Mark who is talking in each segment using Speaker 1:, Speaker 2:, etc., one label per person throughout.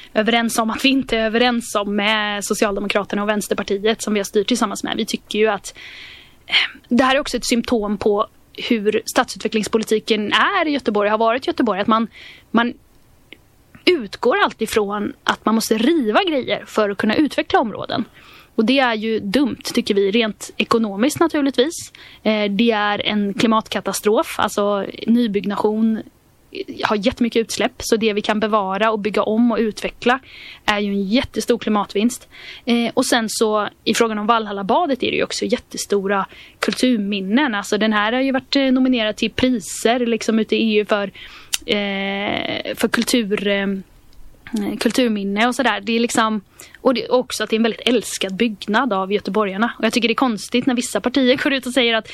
Speaker 1: överens om att vi inte är överens om med Socialdemokraterna och Vänsterpartiet som vi har styrt tillsammans med. Vi tycker ju att det här är också ett symptom på hur stadsutvecklingspolitiken är i Göteborg, har varit i Göteborg. Att man utgår alltid från att man måste riva grejer för att kunna utveckla områden. Och det är ju dumt, tycker vi, rent ekonomiskt naturligtvis. Det är en klimatkatastrof, alltså nybyggnation har jättemycket utsläpp, så det vi kan bevara och bygga om och utveckla är ju en jättestor klimatvinst. Och sen så i frågan om Valhallabadet är det ju också jättestora kulturminnen. Alltså den här har ju varit nominerad till priser liksom ute i EU för kulturminne och sådär. Det är liksom, och det är också att det är en väldigt älskad byggnad av göteborgarna. Och jag tycker det är konstigt när vissa partier går ut och säger att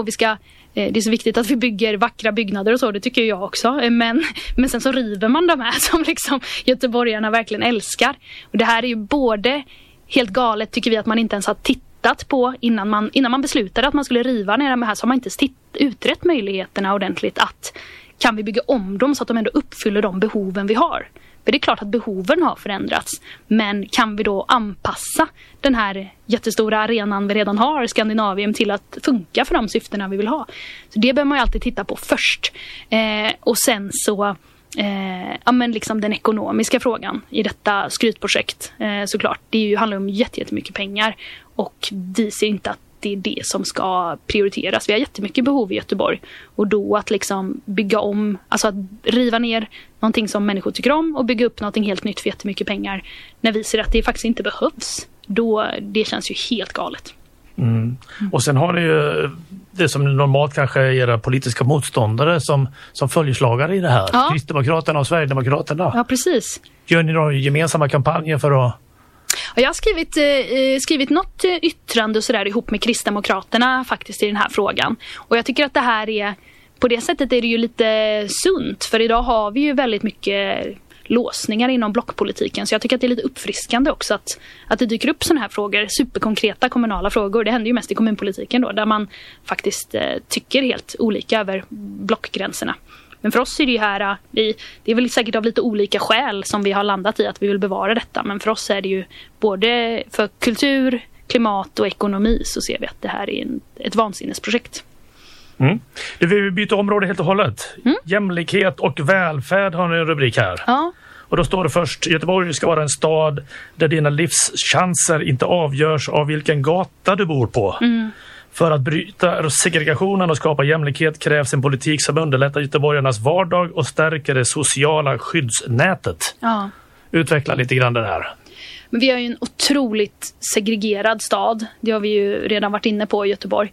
Speaker 1: det är så viktigt att vi bygger vackra byggnader och så, det tycker jag också. Men sen så river man de här som liksom göteborgarna verkligen älskar. Och det här är ju både helt galet, tycker vi, att man inte ens har tittat på innan man beslutade att man skulle riva ner de här, så har man inte utrett möjligheterna ordentligt att kan vi bygga om dem så att de ändå uppfyller de behoven vi har. För det är klart att behoven har förändrats. Men kan vi då anpassa den här jättestora arenan vi redan har, Skandinavien, till att funka för de syftena vi vill ha? Så det behöver man ju alltid titta på först. Och sen så men liksom den ekonomiska frågan i detta skrytprojekt, såklart. Det handlar om jättemycket pengar. Och vi ser inte att det är det som ska prioriteras. Vi har jättemycket behov i Göteborg. Och då att liksom bygga om, alltså att riva ner någonting som människor tycker om och bygga upp någonting helt nytt för jättemycket pengar när vi ser att det faktiskt inte behövs. Då, det känns ju helt galet.
Speaker 2: Och sen har ni ju det som normalt kanske är era politiska motståndare som följeslagare i det här. Ja. Kristdemokraterna och Sverigedemokraterna.
Speaker 1: Ja, precis.
Speaker 2: Gör ni några gemensamma kampanjer för att...
Speaker 1: Jag har skrivit något yttrande och sådär ihop med Kristdemokraterna faktiskt i den här frågan. Och jag tycker att det här är, på det sättet är det ju lite sunt. För idag har vi ju väldigt mycket låsningar inom blockpolitiken. Så jag tycker att det är lite uppfriskande också att det dyker upp sådana här frågor. Superkonkreta kommunala frågor. Det händer ju mest i kommunpolitiken då. Där man faktiskt tycker helt olika över blockgränserna. Men för oss är det ju här, det är väl säkert av lite olika skäl som vi har landat i att vi vill bevara detta. Men för oss är det ju både för kultur, klimat och ekonomi, så ser vi att det här är ett vansinnesprojekt.
Speaker 2: Vi vill byta område helt och hållet. Jämlikhet och välfärd har ni en rubrik här. Ja. Och då står det först: Göteborg ska vara en stad där dina livschanser inte avgörs av vilken gata du bor på. För att bryta segregationen och skapa jämlikhet krävs en politik som underlättar göteborgarnas vardag och stärker det sociala skyddsnätet. Ja. Utveckla lite grann det här.
Speaker 1: Men vi har ju en otroligt segregerad stad. Det har vi ju redan varit inne på i Göteborg.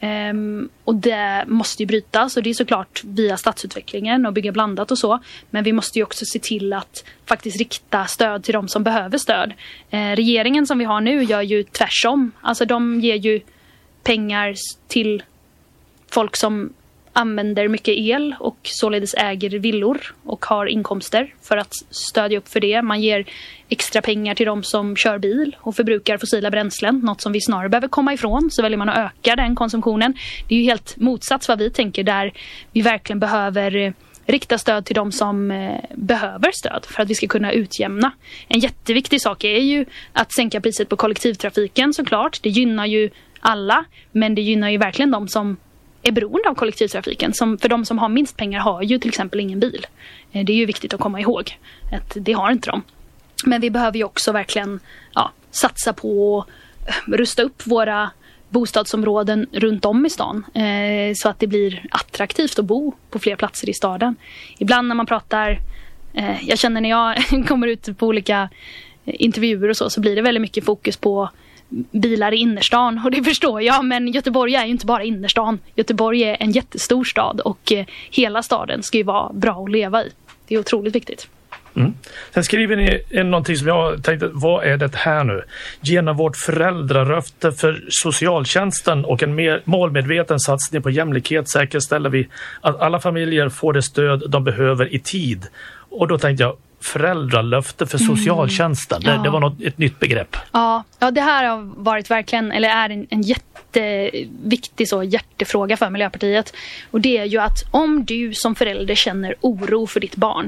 Speaker 1: Och det måste ju brytas, och det är såklart via stadsutvecklingen och bygga blandat och så. Men vi måste ju också se till att faktiskt rikta stöd till de som behöver stöd. Regeringen som vi har nu gör ju tvärsom. Alltså de ger ju pengar till folk som använder mycket el och således äger villor och har inkomster för att stödja upp för det. Man ger extra pengar till de som kör bil och förbrukar fossila bränslen, något som vi snarare behöver komma ifrån, så väljer man att öka den konsumtionen. Det är ju helt motsats vad vi tänker, där vi verkligen behöver rikta stöd till de som behöver stöd för att vi ska kunna utjämna. En jätteviktig sak är ju att sänka priset på kollektivtrafiken, såklart. Det gynnar ju alla, men det gynnar ju verkligen de som är beroende av kollektivtrafiken. För de som har minst pengar har ju till exempel ingen bil. Det är ju viktigt att komma ihåg att det har inte de. Men vi behöver ju också verkligen satsa på att rusta upp våra bostadsområden runt om i stan, så att det blir attraktivt att bo på fler platser i staden. Ibland när man pratar, jag känner när jag kommer ut på olika intervjuer och så blir det väldigt mycket fokus på bilar i innerstan, och det förstår jag, men Göteborg är ju inte bara innerstan. Göteborg är en jättestor stad, och hela staden ska ju vara bra att leva i. Det är otroligt viktigt.
Speaker 2: Sen skriver ni någonting som jag tänkte, vad är det här nu? Genom vårt föräldraröfte för socialtjänsten och en mer målmedveten satsning på jämlikhet säkerställer vi att alla familjer får det stöd de behöver i tid. Och då tänkte jag, föräldralöfte för socialtjänsten. Det var ett nytt begrepp. Ja,
Speaker 1: det här har varit verkligen, eller är en jätteviktig hjärtefråga för Miljöpartiet. Och det är ju att om du som förälder känner oro för ditt barn,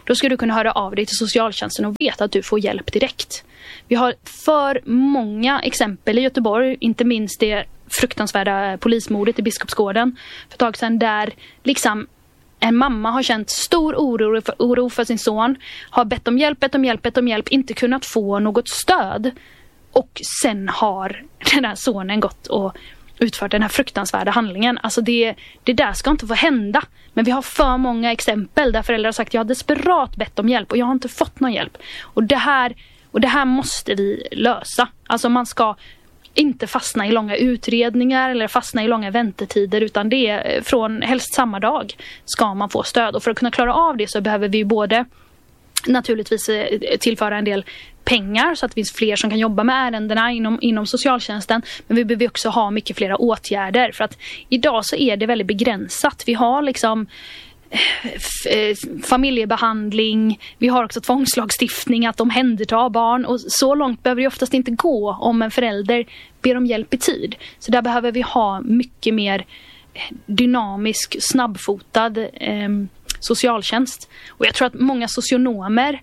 Speaker 1: då ska du kunna höra av dig till socialtjänsten och veta att du får hjälp direkt. Vi har för många exempel i Göteborg, inte minst det fruktansvärda polismordet i Biskopsgården för ett tag sedan, där liksom en mamma har känt stor oro för sin son, har bett om hjälp, inte kunnat få något stöd. Och sen har den här sonen gått och utfört den här fruktansvärda handlingen. Alltså det där ska inte få hända. Men vi har för många exempel där föräldrar har sagt jag har desperat bett om hjälp och jag har inte fått någon hjälp. Och det här måste vi lösa. Alltså man ska inte fastna i långa utredningar eller fastna i långa väntetider, utan det är från helst samma dag ska man få stöd. Och för att kunna klara av det så behöver vi både naturligtvis tillföra en del pengar så att det finns fler som kan jobba med ärendena inom socialtjänsten, men vi behöver också ha mycket flera åtgärder, för att idag så är det väldigt begränsat. Vi har liksom familjebehandling, vi har också tvångslagstiftning att omhänderta barn, och så långt behöver det oftast inte gå om en förälder ber om hjälp i tid. Så där behöver vi ha mycket mer dynamisk, snabbfotad socialtjänst. Och jag tror att många socionomer,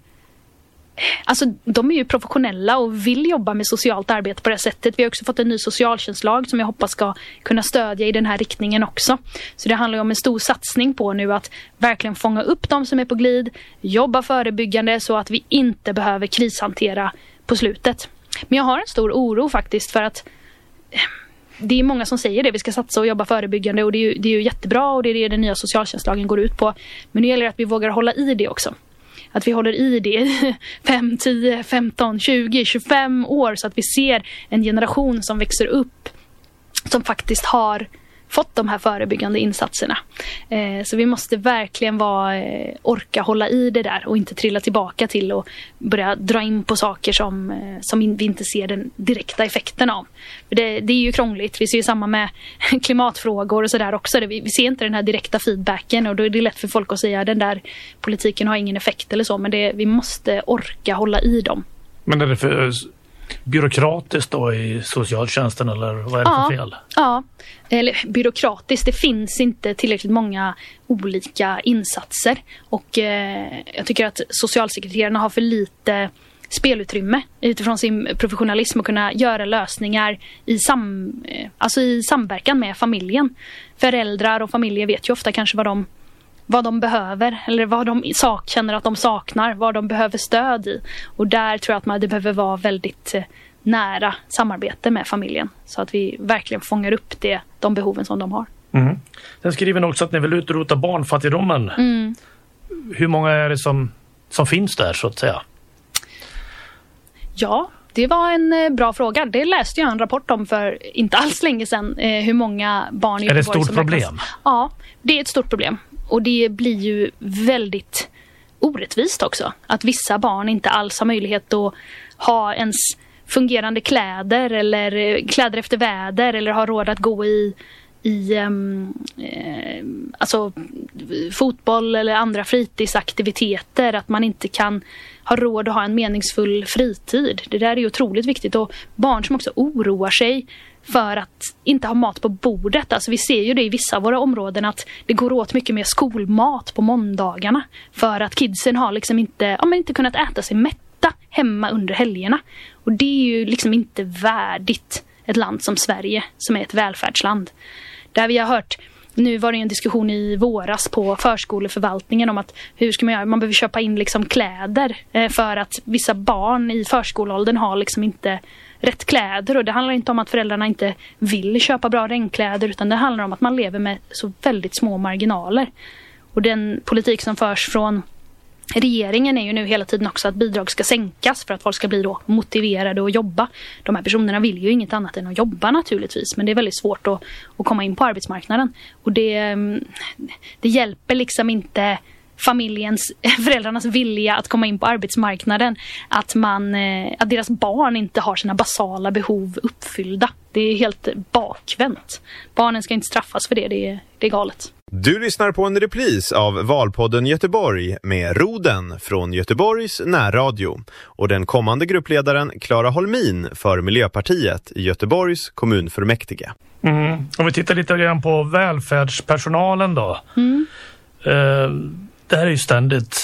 Speaker 1: alltså de är ju professionella och vill jobba med socialt arbete på det sättet. Vi har också fått en ny socialtjänstlag som jag hoppas ska kunna stödja i den här riktningen också. Så det handlar ju om en stor satsning på nu att verkligen fånga upp de som är på glid, jobba förebyggande så att vi inte behöver krishantera på slutet. Men jag har en stor oro faktiskt, för att det är många som säger det, vi ska satsa och jobba förebyggande, och det är ju jättebra, och det är det den nya socialtjänstlagen går ut på. Men nu gäller det att vi vågar hålla i det också. Att vi håller i det i 5, 10, 15, 20, 25 år, så att vi ser en generation som växer upp som faktiskt har fått de här förebyggande insatserna. Så vi måste verkligen orka hålla i det där och inte trilla tillbaka till och börja dra in på saker som vi inte ser den direkta effekten av. För det är ju krångligt. Vi ser ju samma med klimatfrågor och sådär också. Vi ser inte den här direkta feedbacken, och då är det lätt för folk att säga att den där politiken har ingen effekt eller så, men vi måste orka hålla i dem.
Speaker 2: Men är det för byråkratiskt då i socialtjänsten, eller vad är det för fel?
Speaker 1: Ja, eller byråkratiskt. Det finns inte tillräckligt många olika insatser, och jag tycker att socialsekreterarna har för lite spelutrymme utifrån sin professionalism att kunna göra lösningar i samverkan med familjen. Föräldrar och familjer vet ju ofta kanske vad de behöver, eller vad de känner att de saknar, vad de behöver stöd i. Och där tror jag att det behöver vara väldigt nära samarbete med familjen, så att vi verkligen fångar upp de behoven som de har.
Speaker 2: Mm. Sen skriver ni också att ni vill utrota barnfattigdomen. Mm. Hur många är det som finns där, så att säga?
Speaker 1: Ja, det var en bra fråga. Det läste jag en rapport om för inte alls länge sedan. Hur många barn i Göteborg.
Speaker 2: Är det ett stort problem?
Speaker 1: Ja, det är ett stort problem. Och det blir ju väldigt orättvist också. Att vissa barn inte alls har möjlighet att ha ens fungerande kläder eller kläder efter väder, eller har råd att gå i fotboll eller andra fritidsaktiviteter, att man inte kan ha råd att ha en meningsfull fritid. Det där är ju otroligt viktigt, och barn som också oroar sig för att inte ha mat på bordet. Alltså vi ser ju det i vissa av våra områden, att det går åt mycket mer skolmat på måndagarna för att kidsen har liksom inte kunnat äta sig mätta hemma under helgerna. Och det är ju liksom inte värdigt ett land som Sverige, som är ett välfärdsland. Där vi har hört, nu var det en diskussion i våras på förskoleförvaltningen om att hur ska man göra? Man behöver köpa in liksom kläder för att vissa barn i förskoleåldern har liksom inte rätt kläder. Och det handlar inte om att föräldrarna inte vill köpa bra regnkläder, utan det handlar om att man lever med så väldigt små marginaler. Och den politik som förs från regeringen är ju nu hela tiden också att bidrag ska sänkas för att folk ska bli då motiverade att jobba. De här personerna vill ju inget annat än att jobba naturligtvis, men det är väldigt svårt att komma in på arbetsmarknaden. Och det hjälper liksom inte föräldrarnas vilja att komma in på arbetsmarknaden att deras barn inte har sina basala behov uppfyllda. Det är helt bakvänt. Barnen ska inte straffas för det är galet.
Speaker 3: Du lyssnar på en repris av Valpodden Göteborg med Roden från Göteborgs närradio och den kommande gruppledaren Clara Holmin för Miljöpartiet i Göteborgs kommunfullmäktige.
Speaker 2: Om vi tittar lite grann på välfärdspersonalen då. Det här är ju ständigt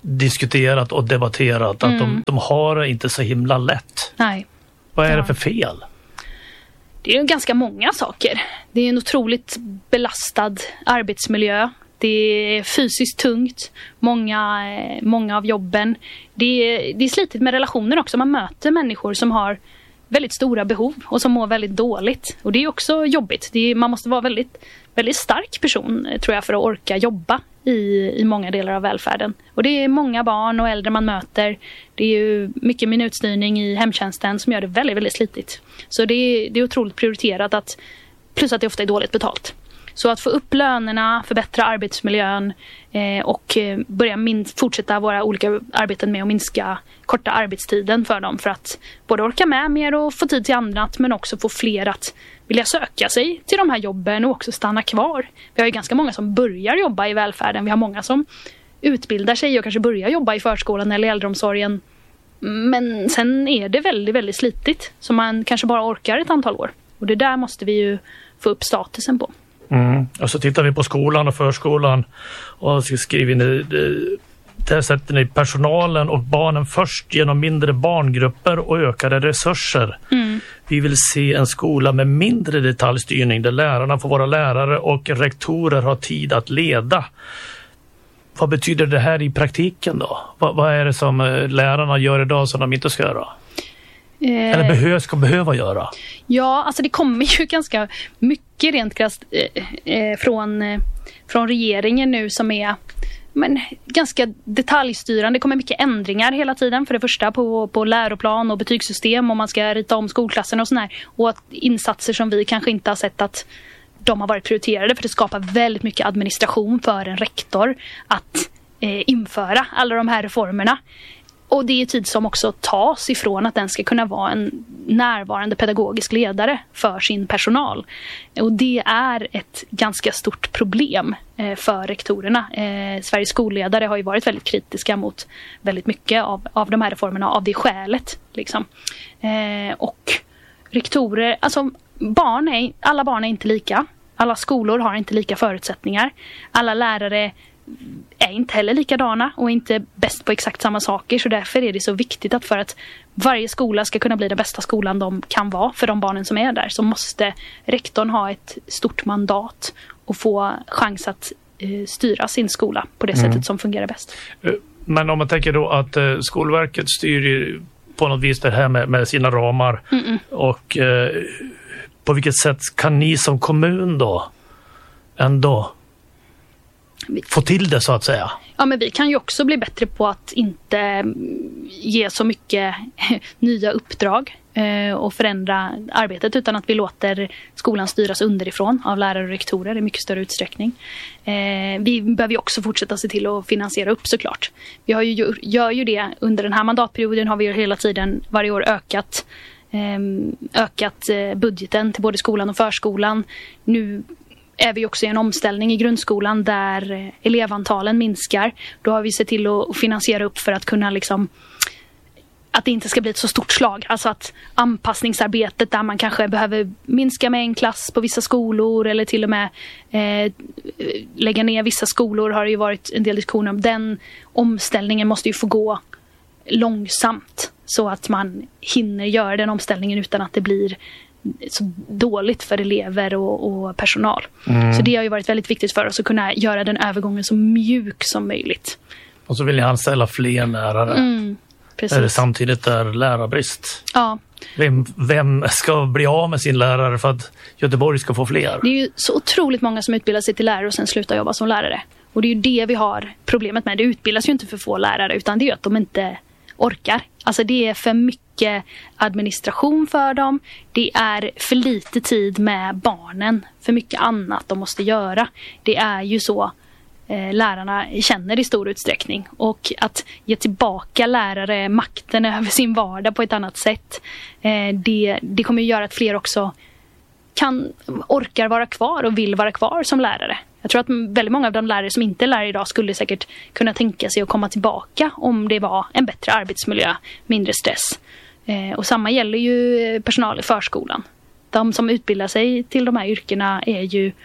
Speaker 2: diskuterat och debatterat att de har det inte så himla lätt.
Speaker 1: Nej.
Speaker 2: Vad är det för fel?
Speaker 1: Det är ju ganska många saker. Det är en otroligt belastad arbetsmiljö. Det är fysiskt tungt. Många av jobben. Det är slitigt med relationer också. Man möter människor som har väldigt stora behov och som mår väldigt dåligt. Och det är också jobbigt. Man måste vara väldigt, väldigt stark person, tror jag, för att orka jobba i många delar av välfärden. Och det är många barn och äldre man möter. Det är ju mycket minutstyrning i hemtjänsten som gör det väldigt, väldigt slitigt. Så det är otroligt prioriterat, plus att det ofta är dåligt betalt. Så att få upp lönerna, förbättra arbetsmiljön och börja fortsätta våra olika arbeten med att korta arbetstiden för dem. För att både orka med mer och få tid till annat, men också få fler att vilja söka sig till de här jobben och också stanna kvar. Vi har ju ganska många som börjar jobba i välfärden. Vi har många som utbildar sig och kanske börjar jobba i förskolan eller äldreomsorgen. Men sen är det väldigt, väldigt slitigt. Så man kanske bara orkar ett antal år. Och det där måste vi ju få upp statusen på.
Speaker 2: Och så tittar vi på skolan och förskolan och skriver in där sätter ni personalen och barnen först genom mindre barngrupper och ökade resurser. Vi vill se en skola med mindre detaljstyrning där lärarna får vara lärare och rektorer har tid att leda. Vad betyder det här i praktiken då? Vad är det som lärarna gör idag som de inte ska göra? Eller ska behöva göra?
Speaker 1: Ja, alltså det kommer ju ganska mycket rent krasst från regeringen nu som är ganska detaljstyrande. Det kommer mycket ändringar hela tiden. För det första på läroplan och betygssystem, om man ska rita om skolklassen och sådär. Och att insatser som vi kanske inte har sett att de har varit prioriterade, för det skapar väldigt mycket administration för en rektor att införa alla de här reformerna. Och det är tid som också tas ifrån att den ska kunna vara en närvarande pedagogisk ledare för sin personal. Och det är ett ganska stort problem för rektorerna. Sveriges skolledare har ju varit väldigt kritiska mot väldigt mycket av de här reformerna av det skälet. Liksom. Och rektorer, alltså alla barn är inte lika. Alla skolor har inte lika förutsättningar. Alla lärare är inte heller likadana och inte bäst på exakt samma saker. Så därför är det så viktigt att för att varje skola ska kunna bli den bästa skolan de kan vara för de barnen som är där, så måste rektorn ha ett stort mandat och få chans att styra sin skola på det sättet som fungerar bäst.
Speaker 2: Men om man tänker då att Skolverket styr på något vis det här med sina ramar och på vilket sätt kan ni som kommun då ändå få till det så att säga?
Speaker 1: Ja, men vi kan ju också bli bättre på att inte ge så mycket nya uppdrag och förändra arbetet, utan att vi låter skolan styras underifrån av lärare och rektorer i mycket större utsträckning. Vi behöver ju också fortsätta se till att finansiera upp såklart. Vi gör ju det under den här mandatperioden, har vi ju hela tiden varje år ökat budgeten till både skolan och förskolan. Nu är vi också i en omställning i grundskolan där elevantalen minskar. Då har vi sett till att finansiera upp för att kunna att det inte ska bli ett så stort slag. Alltså att anpassningsarbetet där man kanske behöver minska med en klass på vissa skolor eller till och med lägga ner vissa skolor, har det ju varit en del diskussioner om. Den omställningen måste ju få gå långsamt så att man hinner göra den omställningen utan att det blir så dåligt för elever och personal. Så det har ju varit väldigt viktigt för oss att kunna göra den övergången så mjuk som möjligt. Och
Speaker 2: så vill ni anställa fler lärare.
Speaker 1: Precis.
Speaker 2: Är det samtidigt är lärarbrist?
Speaker 1: Ja.
Speaker 2: Vem ska bli av med sin lärare för att Göteborg ska få fler?
Speaker 1: Det är ju så otroligt många som utbildar sig till lärare och sen slutar jobba som lärare. Och det är ju det vi har problemet med. Det utbildas ju inte för få lärare, utan det är att de inte orkar. Alltså det är för mycket administration för dem. Det är för lite tid med barnen. För mycket annat de måste göra. Det är ju så lärarna känner i stor utsträckning. Och att ge tillbaka lärare makten över sin vardag på ett annat sätt. Det kommer att göra att fler också orkar vara kvar och vill vara kvar som lärare. Jag tror att väldigt många av de lärare som inte är lärare idag skulle säkert kunna tänka sig att komma tillbaka om det var en bättre arbetsmiljö, mindre stress. Och samma gäller ju personal i förskolan. De som utbildar sig till de här yrkena är ju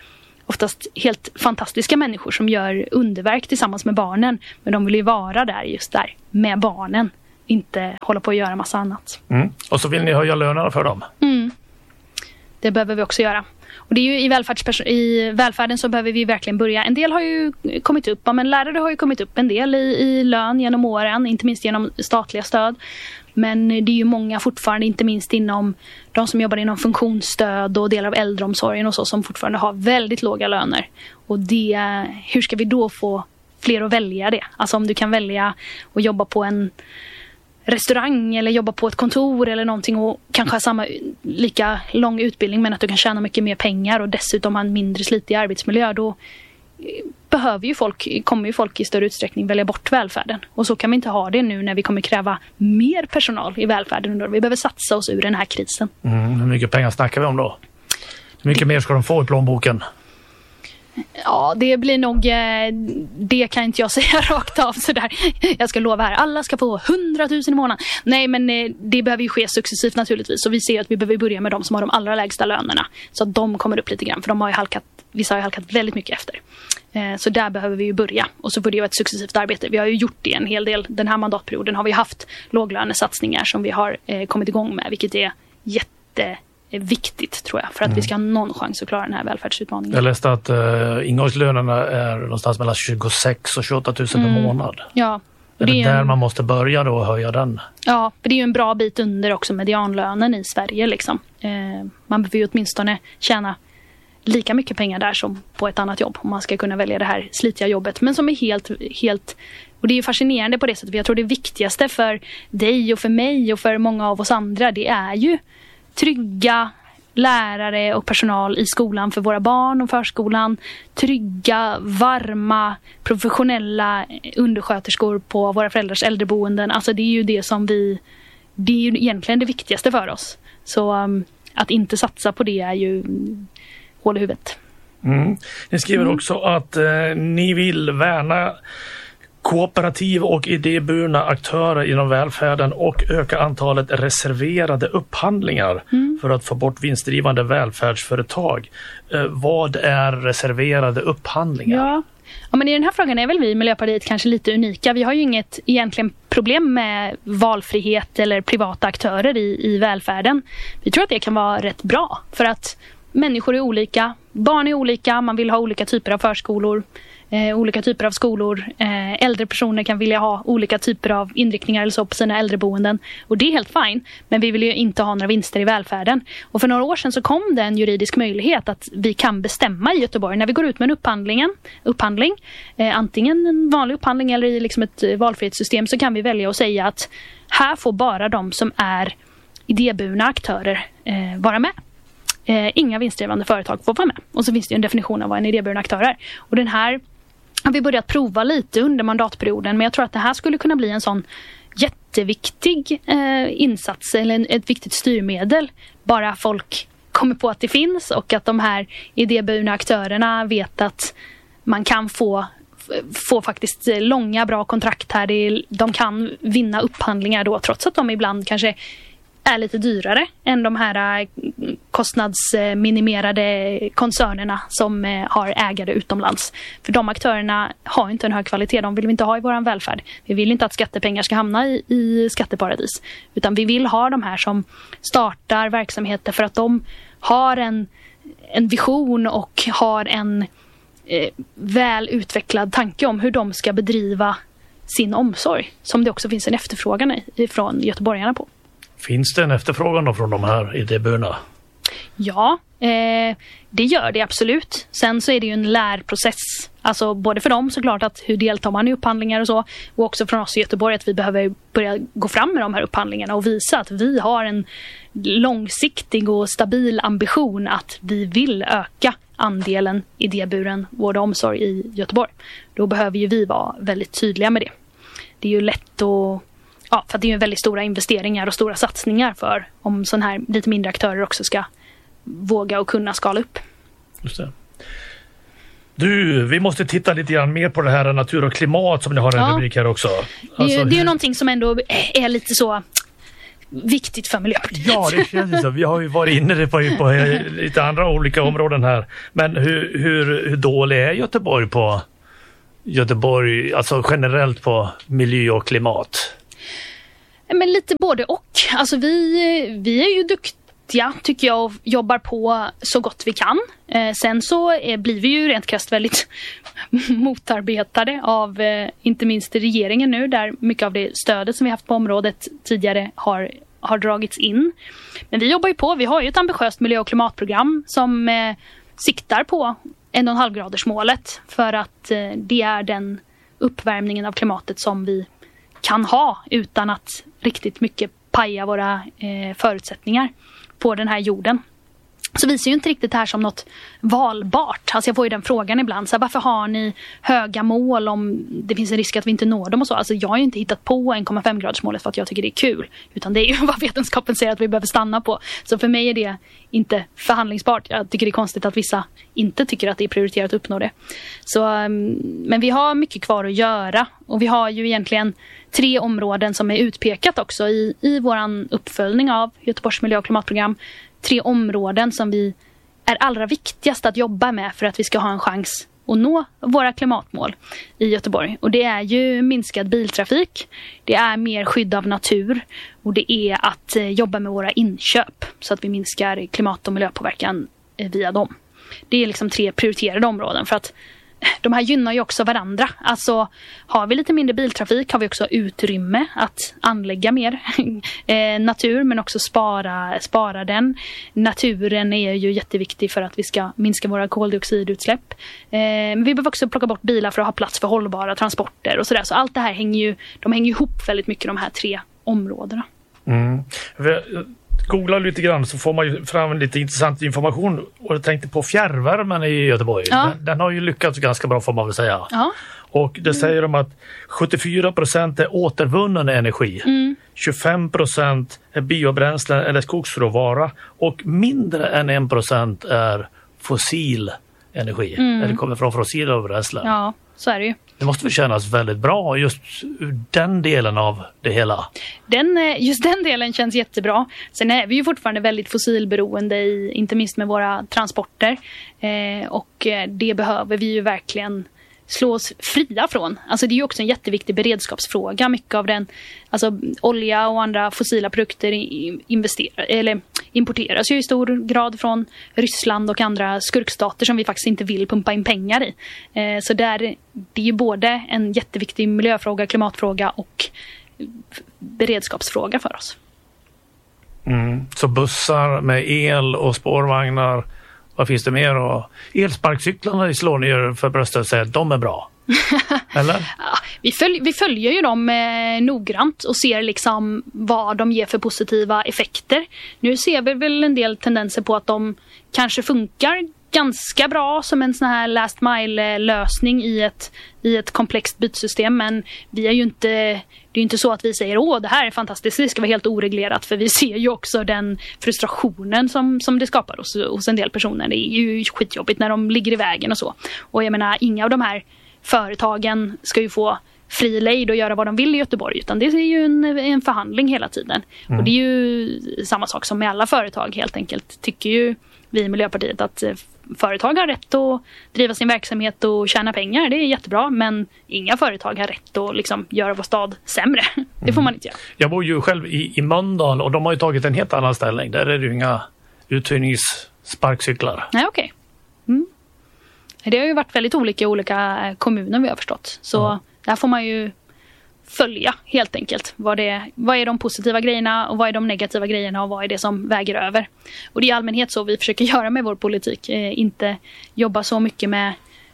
Speaker 1: oftast helt fantastiska människor som gör underverk tillsammans med barnen. Men de vill ju vara där just där med barnen. Inte hålla på att göra massa annat.
Speaker 2: Och så vill ni höja lönerna för dem?
Speaker 1: Det behöver vi också göra. Och det är ju i välfärden så behöver vi verkligen börja. En del har ju kommit upp, men lärare har ju kommit upp en del i lön genom åren, inte minst genom statliga stöd. Men det är ju många fortfarande, inte minst inom de som jobbar inom funktionsstöd och delar av äldreomsorgen och så, som fortfarande har väldigt låga löner. Och hur ska vi då få fler att välja det? Alltså om du kan välja att jobba på en restaurang eller jobba på ett kontor eller någonting och kanske ha samma lika lång utbildning, men att du kan tjäna mycket mer pengar och dessutom ha en mindre slitig arbetsmiljö, då kommer ju folk i större utsträckning välja bort välfärden. Och så kan vi inte ha det nu när vi kommer kräva mer personal i välfärden. Vi behöver satsa oss ur den här krisen.
Speaker 2: Hur mycket pengar snackar vi om då? Hur mycket mer ska de få i plånboken?
Speaker 1: Ja, det blir nog, det kan inte jag säga rakt av sådär. Jag ska lova här, alla ska få 100 000 i månaden. Nej, men det behöver ju ske successivt naturligtvis. Och vi ser att vi behöver börja med de som har de allra lägsta lönerna. Så att de kommer upp lite grann, för vissa har ju halkat väldigt mycket efter. Så där behöver vi ju börja. Och så får det ju ett successivt arbete. Vi har ju gjort det en hel del. Den här mandatperioden har vi haft låglönesatsningar som vi har kommit igång med, vilket är jätteviktigt, tror jag, för att vi ska ha någon chans att klara den här välfärdsutmaningen.
Speaker 2: Jag läste att ingångslönerna är någonstans mellan 26 och 28 000 per månad.
Speaker 1: Ja.
Speaker 2: Är det där man måste börja då och höja den? Ja,
Speaker 1: för det är ju en bra bit under också medianlönen i Sverige. Liksom. Man behöver ju åtminstone tjäna lika mycket pengar där som på ett annat jobb om man ska kunna välja det här slitiga jobbet. Men som är helt och det är ju fascinerande på det sättet. Jag tror det viktigaste för dig och för mig och för många av oss andra, det är ju trygga lärare och personal i skolan för våra barn och förskolan. Trygga, varma, professionella undersköterskor på våra föräldrars äldreboenden. Alltså det är ju det är ju egentligen det viktigaste för oss. Så att inte satsa på det är ju hål i huvudet.
Speaker 2: Ni skriver också att ni vill värna kooperativ och idéburna aktörer inom välfärden och öka antalet reserverade upphandlingar för att få bort vinstdrivande välfärdsföretag. Vad är reserverade upphandlingar?
Speaker 1: Ja, men i den här frågan är väl vi i Miljöpartiet kanske lite unika. Vi har ju inget egentligen problem med valfrihet eller privata aktörer i välfärden. Vi tror att det kan vara rätt bra, för att människor är olika, barn är olika, man vill ha olika typer av förskolor, olika typer av skolor. Äldre personer kan vilja ha olika typer av inriktningar eller så på sina äldreboenden. Och det är helt fine, men vi vill ju inte ha några vinster i välfärden. Och för några år sedan så kom det en juridisk möjlighet att vi kan bestämma i Göteborg när vi går ut med en upphandling, antingen en vanlig upphandling eller i liksom ett valfrihetssystem, så kan vi välja att säga att här får bara de som är idéburna aktörer vara med. Inga vinstdrivande företag får vara med. Och så finns det ju en definition av vad en idéburen aktör är. Och den här har vi börjat prova lite under mandatperioden. Men jag tror att det här skulle kunna bli en sån jätteviktig insats eller ett viktigt styrmedel. Bara folk kommer på att det finns och att de här idéburna aktörerna vet att man kan få faktiskt långa bra kontrakt här. De kan vinna upphandlingar då, trots att de ibland kanske är lite dyrare än de här kostnadsminimerade koncernerna som har ägare utomlands. För de aktörerna har inte en hög kvalitet. De vill vi inte ha i vår välfärd. Vi vill inte att skattepengar ska hamna i skatteparadis. Utan vi vill ha de här som startar verksamheter för att de har en vision och har en väl utvecklad tanke om hur de ska bedriva sin omsorg. Som det också finns en efterfrågan från göteborgarna på.
Speaker 2: Finns det en efterfrågan då från de här idéburna?
Speaker 1: Ja, det gör det absolut. Sen så är det ju en lärprocess. Alltså både för dem såklart, att hur deltar man i upphandlingar och så. Och också från oss i Göteborg att vi behöver börja gå fram med de här upphandlingarna och visa att vi har en långsiktig och stabil ambition att vi vill öka andelen idéburen vård och omsorg i Göteborg. Då behöver ju vi vara väldigt tydliga med det. Det är ju lätt att... Ja, för det är ju väldigt stora investeringar och stora satsningar för om sån här lite mindre aktörer också ska våga och kunna skala upp.
Speaker 2: Just det. Vi måste titta lite grann mer på det här natur och klimat som ni har en rubrik här också.
Speaker 1: Alltså, det är ju någonting som ändå är lite så viktigt för Miljöpartiet.
Speaker 2: Ja, det känns så. Vi har ju varit inne på lite andra olika områden här. Men hur dålig är Göteborg, alltså generellt på miljö och klimat?
Speaker 1: Men lite både och. Alltså vi är ju duktiga, tycker jag, och jobbar på så gott vi kan. Sen så blir vi ju rent krasst väldigt motarbetade av inte minst regeringen nu, där mycket av det stödet som vi haft på området tidigare har dragits in. Men vi jobbar ju på. Vi har ju ett ambitiöst miljö- och klimatprogram som siktar på 1,5-gradersmålet, för att det är den uppvärmningen av klimatet som vi kan ha utan att riktigt mycket paja våra förutsättningar på den här jorden. Så vi ser ju inte riktigt det här som något valbart. Alltså jag får ju den frågan ibland. Så här, varför har ni höga mål om det finns en risk att vi inte når dem och så? Alltså jag har ju inte hittat på 1,5-gradersmålet för att jag tycker det är kul. Utan det är ju vad vetenskapen säger att vi behöver stanna på. Så för mig är det inte förhandlingsbart. Jag tycker det är konstigt att vissa inte tycker att det är prioriterat att uppnå det. Så, men vi har mycket kvar att göra. Och vi har ju egentligen 3 områden som är utpekat också i våran uppföljning av Göteborgs miljö- och klimatprogram. 3 områden som vi är allra viktigast att jobba med för att vi ska ha en chans att nå våra klimatmål i Göteborg. Och det är ju minskad biltrafik, det är mer skydd av natur och det är att jobba med våra inköp så att vi minskar klimat- och miljöpåverkan via dem. Det är liksom 3 prioriterade områden, för att de här gynnar ju också varandra. Alltså har vi lite mindre biltrafik har vi också utrymme att anlägga mer natur, men också spara den. Naturen är ju jätteviktig för att vi ska minska våra koldioxidutsläpp. Men vi behöver också plocka bort bilar för att ha plats för hållbara transporter och sådär. Så allt det här hänger ju ihop väldigt mycket, de här 3 områdena.
Speaker 2: Googlar lite grann så får man ju fram lite intressant information, och jag tänkte på fjärrvärmen i Göteborg.
Speaker 1: Ja.
Speaker 2: Den har ju lyckats ganska bra, får man väl säga.
Speaker 1: Ja.
Speaker 2: Och det säger de att 74% är återvunnen energi. 25% är biobränslen eller skogsråvara och mindre än 1% är fossil energi. Eller kommer från fossila bränslen.
Speaker 1: Ja, så är det ju.
Speaker 2: Det måste väl kännas väldigt bra just den delen av det hela.
Speaker 1: Just den delen känns jättebra. Sen är vi ju fortfarande väldigt fossilberoende inte minst med våra transporter. Och det behöver vi ju verkligen slå oss fria från. Alltså det är ju också en jätteviktig beredskapsfråga. Mycket av den, alltså olja och andra fossila produkter importeras ju i stor grad från Ryssland och andra skurkstater som vi faktiskt inte vill pumpa in pengar i. Så det är ju både en jätteviktig miljöfråga, klimatfråga och beredskapsfråga för oss.
Speaker 2: Så bussar med el och spårvagnar, vad finns det mer? Och elsparkcyklarna slår ner för bröstet och säger att de är bra. Eller?
Speaker 1: Ja, vi följer ju dem noggrant och ser liksom vad de ger för positiva effekter. Nu ser vi väl en del tendenser på att de kanske funkar ganska bra som en sån här last mile-lösning i ett komplext bytsystem, men vi är ju inte, det är ju inte så att vi säger det här är fantastiskt, det ska vara helt oreglerat, för vi ser ju också den frustrationen som det skapar hos en del personer. Det är ju skitjobbigt när de ligger i vägen och så. Och jag menar, inga av de här företagen ska ju få fri lejd och göra vad de vill i Göteborg, utan det är ju en förhandling hela tiden. Och det är ju samma sak som med alla företag helt enkelt, tycker ju vi i Miljöpartiet att företag har rätt att driva sin verksamhet och tjäna pengar. Det är jättebra, men inga företag har rätt att liksom göra vår stad sämre. Det får man inte göra.
Speaker 2: Jag bor ju själv i Mölndal och de har ju tagit en helt annan ställning. Där är det ju inga uthyrningssparkcyklar.
Speaker 1: Nej, okej. Det har ju varit väldigt olika kommuner, vi har förstått. Så där får man ju följa helt enkelt. Vad är de positiva grejerna och vad är de negativa grejerna och vad är det som väger över. Och det är i allmänhet så vi försöker göra med vår politik. Inte jobba så mycket med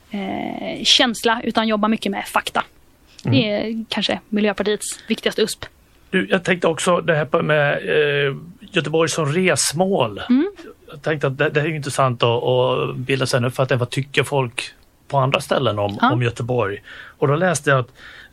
Speaker 1: känsla utan jobba mycket med fakta. Det är kanske Miljöpartiets viktigaste USP.
Speaker 2: Jag tänkte också det här med Göteborg som resmål. Jag tänkte att det är intressant att bilda sig en uppfattning. Vad tycker folk på andra ställen om Göteborg? Och då läste jag att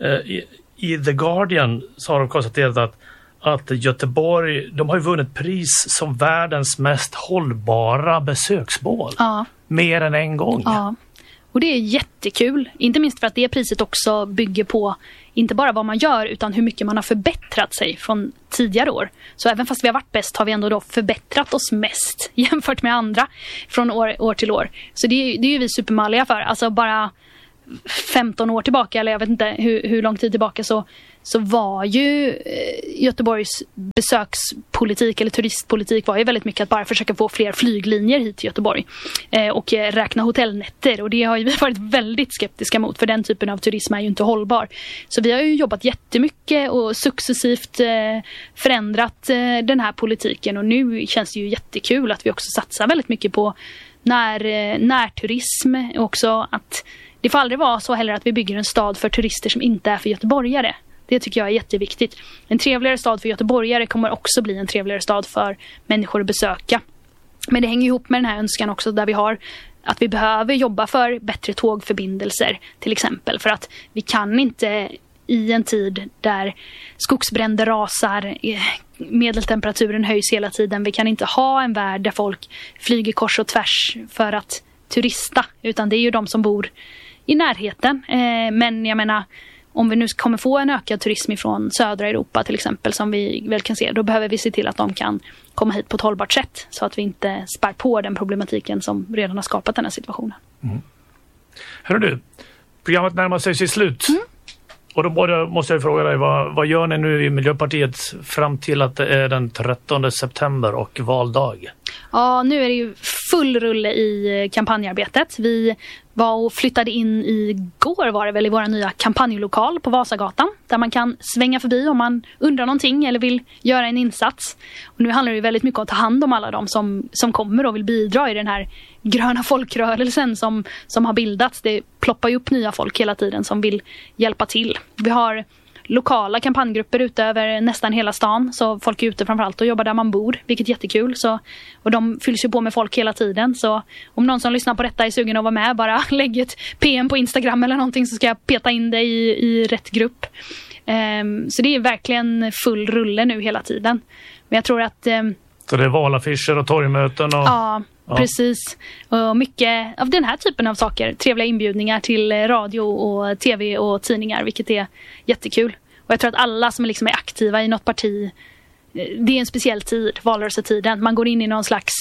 Speaker 2: i The Guardian så har de konstaterat att Göteborg, de har ju vunnit pris som världens mest hållbara besöksmål. Ja. Mer än en gång.
Speaker 1: Ja. Och det är jättekul, inte minst för att det priset också bygger på inte bara vad man gör utan hur mycket man har förbättrat sig från tidigare år. Så även fast vi har varit bäst har vi ändå då förbättrat oss mest jämfört med andra från år till år. Så det är ju vi supermalliga för. Alltså bara 15 år tillbaka, eller jag vet inte hur lång tid tillbaka, så var ju Göteborgs besökspolitik eller turistpolitik var ju väldigt mycket att bara försöka få fler flyglinjer hit till Göteborg och räkna hotellnätter, och det har ju vi varit väldigt skeptiska mot, för den typen av turism är ju inte hållbar. Så vi har ju jobbat jättemycket och successivt förändrat den här politiken, och nu känns det ju jättekul att vi också satsar väldigt mycket på närturism också. Att det får aldrig vara så heller att vi bygger en stad för turister som inte är för göteborgare. Det tycker jag är jätteviktigt. En trevligare stad för göteborgare kommer också bli en trevligare stad för människor att besöka. Men det hänger ihop med den här önskan också, där vi har att vi behöver jobba för bättre tågförbindelser till exempel. För att vi kan inte i en tid där skogsbränder rasar, medeltemperaturen höjs hela tiden. Vi kan inte ha en värld där folk flyger kors och tvärs för att turista, utan det är ju de som bor i närheten. Men jag menar, om vi nu kommer få en ökad turism från södra Europa till exempel, som vi väl kan se, då behöver vi se till att de kan komma hit på ett hållbart sätt, så att vi inte spär på den problematiken som redan har skapat den här situationen.
Speaker 2: Hörru du, programmet närmar sig sitt slut. Och då måste jag fråga dig, vad gör ni nu i Miljöpartiet fram till att det är den 13 september och valdag?
Speaker 1: Ja, nu är det ju full rulle i kampanjarbetet. Vi var och flyttade in igår var det väl i våra nya kampanjlokal på Vasagatan, där man kan svänga förbi om man undrar någonting eller vill göra en insats. Och nu handlar det ju väldigt mycket om att ta hand om alla de som kommer och vill bidra i den här gröna folkrörelsen som har bildats. Det ploppar ju upp nya folk hela tiden som vill hjälpa till. Vi har lokala kampanjgrupper ute över nästan hela stan, så folk är ute framförallt och jobbar där man bor, vilket är jättekul. Och de fylls ju på med folk hela tiden, så om någon som lyssnar på detta är sugen att vara med, bara lägg ett PM på Instagram eller någonting, så ska jag peta in dig i rätt grupp. Så det är verkligen full rulle nu hela tiden. Men jag tror att
Speaker 2: så det är valaffischer och torgmöten och...
Speaker 1: Ja, precis. Och mycket av den här typen av saker. Trevliga inbjudningar till radio och tv och tidningar, vilket är jättekul. Och jag tror att alla som liksom är aktiva i något parti, det är en speciell tid, valrörelsetiden. Man går in i någon slags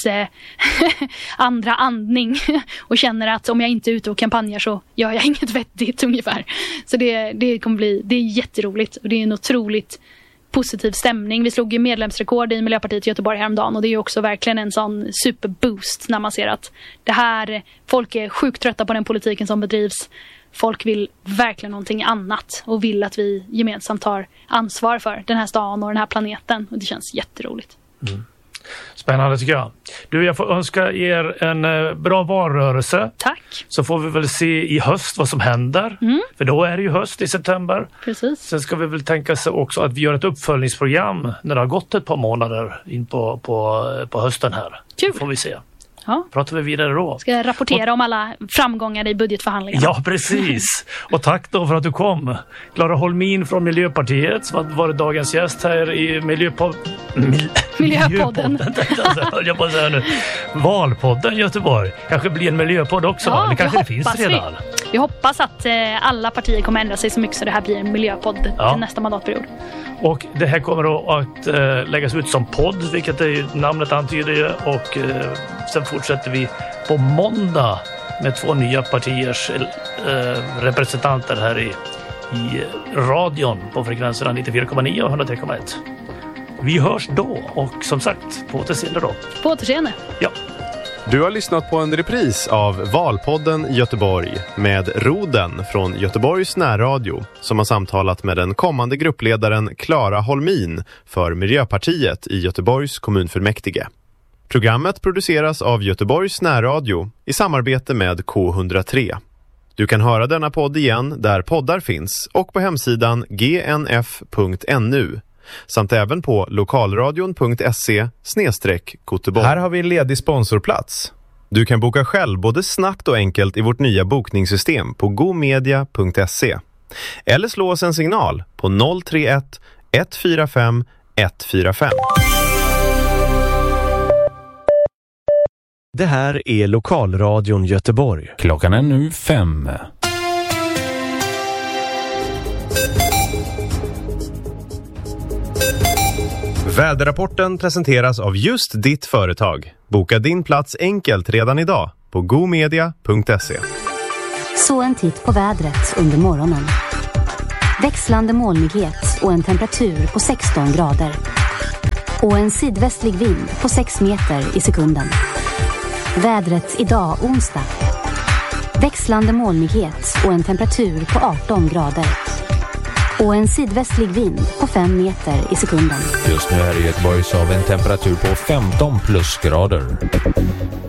Speaker 1: andra andning och känner att om jag inte är ute och kampanjar så gör jag inget vettigt ungefär. Så det är jätteroligt, och det är en otroligt positiv stämning. Vi slog ju medlemsrekord i Miljöpartiet i Göteborg häromdagen, och det är ju också verkligen en sån superboost när man ser att folk är sjukt trötta på den politiken som bedrivs. Folk vill verkligen någonting annat och vill att vi gemensamt tar ansvar för den här stan och den här planeten, och det känns jätteroligt.
Speaker 2: Spännande tycker jag. Du, jag får önska er en bra valrörelse.
Speaker 1: Tack.
Speaker 2: Så får vi väl se i höst vad som händer. För då är det ju höst i september.
Speaker 1: Precis.
Speaker 2: Sen ska vi väl tänka sig också att vi gör ett uppföljningsprogram när det har gått ett par månader in på hösten här.
Speaker 1: Kul.
Speaker 2: Så får vi se.
Speaker 1: Ja.
Speaker 2: Pratar vi vidare då.
Speaker 1: Ska jag rapportera om alla framgångar i budgetförhandlingarna?
Speaker 2: Ja, precis. Och tack då för att du kom. Clara Holmin från Miljöpartiet, som har varit dagens gäst här i Miljöpodden. Jag på säga nu. Valpodden Göteborg. Kanske blir en miljöpodd också.
Speaker 1: Ja,
Speaker 2: det kanske det finns redan.
Speaker 1: Vi hoppas att alla partier kommer ändra sig så mycket så det här blir en miljöpodd till nästa mandatperiod.
Speaker 2: Och det här kommer då att läggas ut som podd, vilket namnet antyder ju. Och sen fortsätter vi på måndag med 2 nya partiers representanter här i radion på frekvenserna 94,9 och 103,1. Vi hörs då, och som sagt, på återseende då.
Speaker 1: På återseende.
Speaker 2: Ja.
Speaker 3: Du har lyssnat på en repris av Valpodden Göteborg med Roden från Göteborgs närradio, som har samtalat med den kommande gruppledaren Clara Holmin för Miljöpartiet i Göteborgs kommunfullmäktige. Programmet produceras av Göteborgs närradio i samarbete med K103. Du kan höra denna podd igen där poddar finns och på hemsidan gnf.nu. Samt även på lokalradion.se/Koteborg. Här har vi en ledig sponsorplats. Du kan boka själv både snabbt och enkelt i vårt nya bokningssystem på gomedia.se. Eller slå oss en signal på 031 145 145.
Speaker 4: Det här är Lokalradion Göteborg.
Speaker 5: Klockan är nu 5.
Speaker 3: Väderrapporten presenteras av just ditt företag. Boka din plats enkelt redan idag på gomedia.se.
Speaker 6: Så en titt på vädret under morgonen. Växlande molnighet och en temperatur på 16 grader. Och en sydvästlig vind på 6 meter i sekunden. Vädret idag onsdag. Växlande molnighet och en temperatur på 18 grader. Och en sydvästlig vind på 5 meter i sekunden.
Speaker 5: Just nu här i Göteborg så har vi en temperatur på 15 plusgrader.